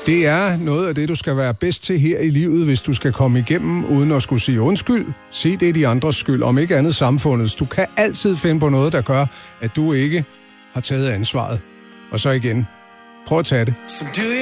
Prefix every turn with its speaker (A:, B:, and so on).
A: Det er noget af det, du skal være bedst til her i livet, hvis du skal komme igennem, uden at skulle sige undskyld. Se, det er de andres skyld, om ikke andet samfundets. Du kan altid finde på noget, der gør, at du ikke har taget ansvaret. Og så igen, prøv at tage det.